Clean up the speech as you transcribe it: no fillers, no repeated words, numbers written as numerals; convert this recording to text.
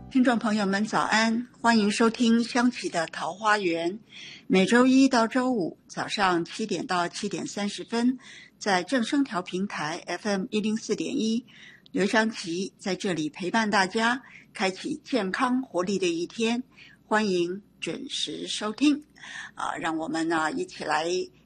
听众朋友们早安，欢迎收听香琪的桃花源，每周一到周五早上7点到7点30分，在正声调频台 FM 104.1，刘香琪在这里陪伴大家，开启健康活力的一天，欢迎准时收听。让我们一起来